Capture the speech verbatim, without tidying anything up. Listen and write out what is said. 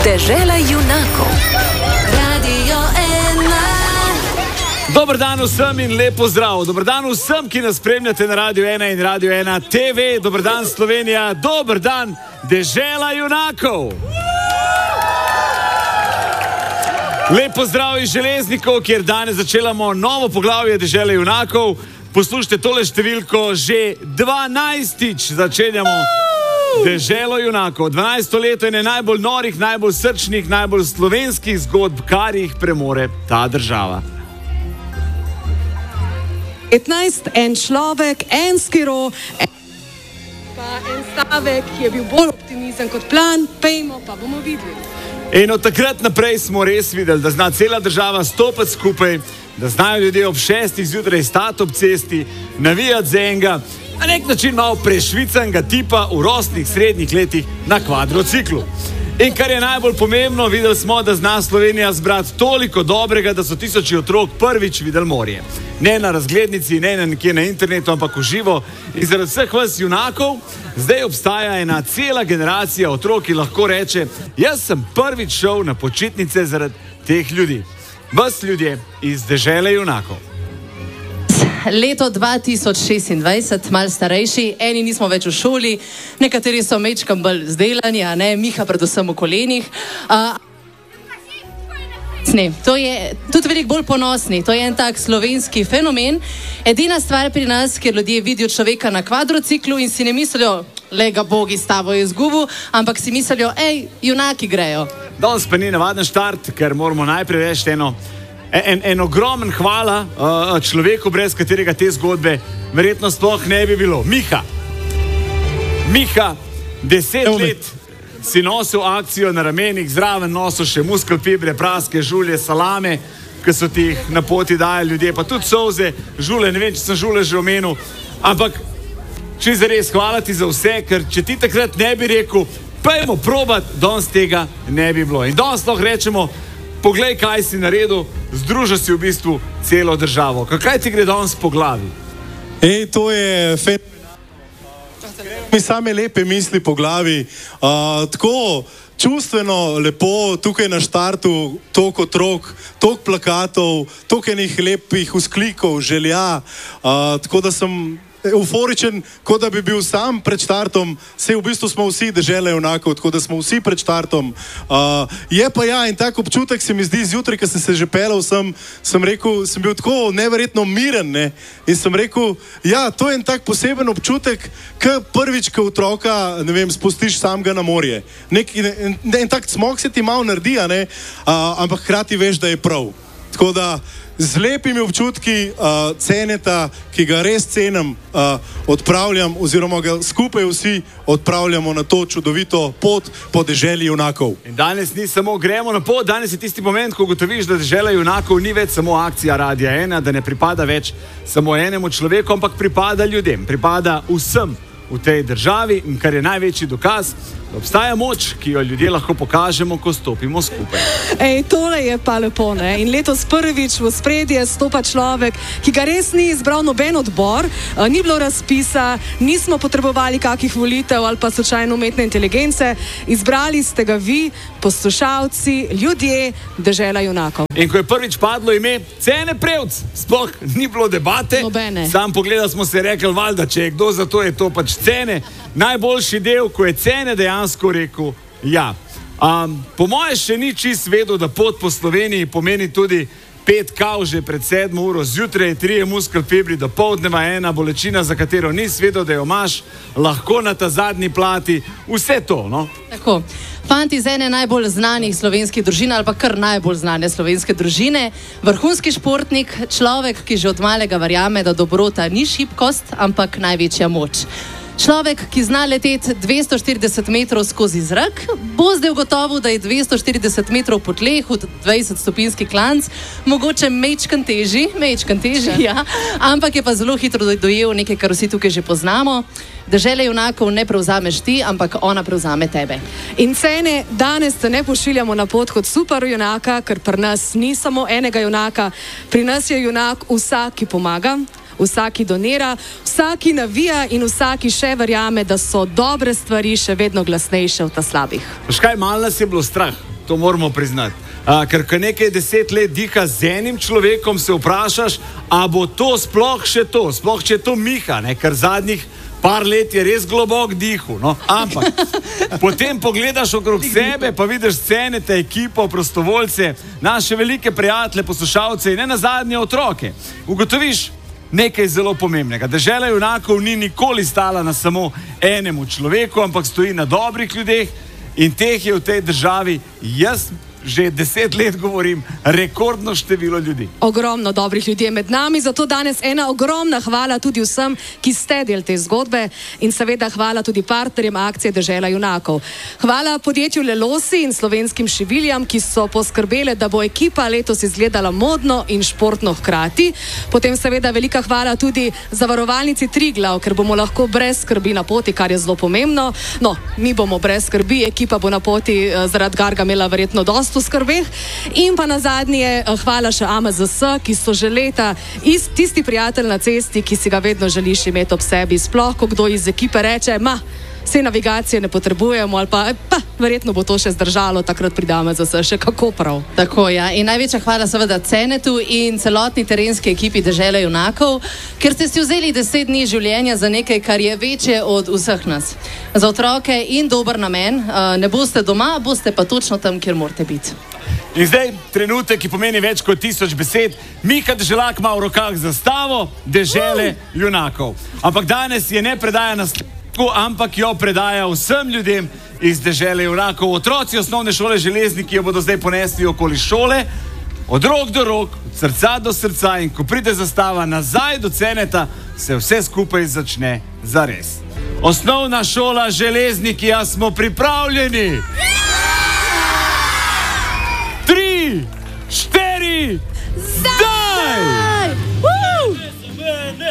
Dežela junakov. Radio ena. Dober dan vsem in lepo zdrav. Dober dan vsem, ki nas spremljate na Radio ena in Radio ena T V. Dober dan Slovenija. Dober dan Dežela junakov. Lepo zdrav iz Železnikov, kjer danes začelamo novo poglavje Dežele junakov. Poslušajte tole številko, že dvanajstič začenjamo Deželo junakov. dvanajsto leto je najbolj norih, najbolj srčnih, najbolj slovenskih zgodb, kar jih premore ta država. petnajst, en človek, en skiro, en, pa en stavek, ki je bil bolj optimizem kot plan, pejmo, pa bomo videli. In od takrat naprej smo res videli, da zna cela država stopiti skupaj, da znajo ljudje ob šestih zjutraj stati ob cesti, navijati za enega, na nek način malo prešvicanega tipa v rosnih srednjih letih na kvadrociklu. In kar je najbolj pomembno, videli smo, da zna Slovenija zbrati toliko dobrega, da so tisoči otrok prvič videli morje. Ne na razglednici, ne na nekje na internetu, ampak v živo. In zaradi vseh vas junakov, zdaj obstaja ena cela generacija otrok, ki lahko reče, jaz sem prvič šel na počitnice zaradi teh ljudi. Vas ljudje iz Dežele junakov. Leto dva tisoč šestindvajset, malo starejši, eni nismo več v šoli, nekateri so mečkam bolj zdelani, a ne, Miha predvsem v kolenih. Uh, ne, to je tudi veliko bolj ponosni, to je en tak slovenski fenomen. Edina stvar pri nas, kjer ljudje vidijo človeka na kvadrociklu in si ne mislijo, le ga bogi s tabo je izgubil, ampak si mislijo, ej, junaki grejo. Danes pa ni navaden štart, ker moramo najprej reči eno En, en ogromen hvala uh, človeku, brez katerega te zgodbe verjetno sploh ne bi bilo. Miha. Miha, deset Evo let me. si nosil akcijo na ramenih, zraven nosil še muskelfibre, praske, žulje, salame, ki so ti jih na poti dajali ljudje, pa tudi solze, žule, ne vem, če sem žule že omenil, ampak če zares hvala ti za vse, ker če ti takrat ne bi rekel, pojmo probat, danes tega ne bi bilo. In danes lahko rečemo, poglej, kaj si naredil, združil si v bistvu celo državo. Kaj ti gre danes po glavi? Ej, to je fenomenalno. Mi same lepe misli po glavi. Uh, tako čustveno lepo, tukaj na štartu, toliko otrok, toliko plakatov, toliko enih lepih vzklikov, želja. Uh, tako da sem euforičen, kot da bi bil sam pred štartom. Sej v bistvu smo vsi Dežele junakov, tako da smo vsi pred štartom. Uh, je pa ja, in tak občutek se mi zdi zjutraj, ko sem se že pelal, sem, sem rekel, sem bil tako neverjetno miren, ne? In sem rekel, ja, to je en tak poseben občutek, k prvič, ko otroka, ne vem, spustiš samega na morje. Nek, en, en tak cmok se ti malo naredi, a ne? Uh, ampak hkrati veš, da je prav. Tako da z lepimi občutki uh, ceneta, ki ga res cenim, uh, odpravljam oziroma ga skupaj vsi odpravljamo na to čudovito pot po Deželi junakov. In danes ni samo gremo na pot, danes je tisti moment, ko ugotoviš, da Dežela junakov ni več samo akcija Radia ena, da ne pripada več samo enemu človeku, ampak pripada ljudem, pripada vsem v tej državi in kar je največji dokaz, da obstaja moč, ki jo ljudje lahko pokažemo, ko stopimo skupaj. Ej, tole je pa lepo, ne? In letos prvič v spredje stopa človek, ki ga res ni izbral noben odbor, ni bilo razpisa, nismo potrebovali kakih volitev ali pa slučajno umetne inteligence, izbrali ste ga vi, poslušalci, ljudje, Dežela junakov. In ko je prvič padlo ime Cene Prevc, sploh ni bilo debate, Nobene. Sam pogledal smo se rekli, valjda, če je kdo za to, je to pač Cene. Najboljši del, ko je Cene dejansko rekel, ja. Um, po moje še ni čist vedel, da pot po Sloveniji pomeni tudi pet kav že pred sedmo uro zjutraj, trije muskelfibri do poldneva, ena bolečina, za katero nisi vedel, da jo imaš, lahko na ta zadnji plati, vse to, no? Tako. Fant iz ene najbolj znanih slovenskih družin ali pa kar najbolj znane slovenske družine, vrhunski športnik, človek, ki že od malega verjame, da dobrota ni šibkost, ampak največja moč. Človek, ki zna leteti dvesto štirideset metrov skozi zrak, bo zdaj ugotovil, da je dvesto štirideset metrov po tleh v dvajset stopinjski klanc, mogoče mečkan teži, mečkan teži, ja, ampak je pa zelo hitro dojel nekaj, kar vsi tukaj že poznamo. Dežele junakov ne prevzameš ti, ampak ona prevzame tebe. In Cene, danes te ne pošiljamo na pot kot super junaka, ker pri nas ni samo enega junaka, pri nas je junak vsak, ki pomaga, vsaki donira, vsaki navija in vsaki še verjame, da so dobre stvari še vedno glasnejše od ta slabih. Škaj, malo nas je bilo strah. to moramo priznati. Uh, ker ko nekaj deset let diha z enim človekom, se vprašaš, a bo to sploh še to, sploh če je to Miha, ne? Ker zadnjih par let je res globok dihu. No? Ampak potem pogledaš okrog sebe, pa vidiš scene, te ekipo, prostovoljce, naše velike prijatelje, poslušalce in ne nazadnje otroke. Ugotoviš nekaj zelo pomembnega. Dežela junakov ni nikoli stala na samo enemu človeku, ampak stoji na dobrih ljudeh in teh je v tej državi, jaz že deset let govorim, rekordno število ljudi. Ogromno dobrih ljudi je med nami, zato danes ena ogromna hvala tudi vsem, ki ste del te zgodbe in seveda hvala tudi partnerjem akcije Dežela junakov. Hvala podjetju Lelosi in slovenskim šiviljam, ki so poskrbele, da bo ekipa letos izgledala modno in športno hkrati. Potem seveda velika hvala tudi zavarovalnici Triglav, ker bomo lahko brez skrbi na poti, kar je zelo pomembno. No, mi bomo brez skrbi, ekipa bo na poti zaradi Gargamela verjetno dosti v skrbeh. In pa nazadnje hvala še A M Z S, ki so že leta tisti prijatelj na cesti, ki si ga vedno želiš imeti ob sebi. Sploh, ko kdo iz ekipe reče, ma, vse navigacije ne potrebujemo ali pa, pa verjetno bo to še zdržalo, takrat pride A M Z S še kako prav. Tako, ja. In največja hvala seveda Cenetu in celotni terenski ekipi Dežele junakov, ker ste si vzeli deset dni življenja za nekaj, kar je večje od vseh nas. Za otroke in dober namen. Ne boste doma, boste pa točno tam, kjer morate biti. In zdaj trenutek, ki pomeni več kot tisoč besed. Miha Deželak ima v rokah zastavo Dežele junakov. Ampak danes je ne predaja na sliku, ampak jo predaja vsem ljudem iz Dežele junakov. Otroci osnovne šole Železniki jo bodo zdaj ponesli okoli šole, od rok do rok, od srca do srca, in ko pride zastava nazaj do Ceneta, se vse skupaj začne zares. Osnovna šola Železniki, a smo pripravljeni? Tri, štiri, zdaj!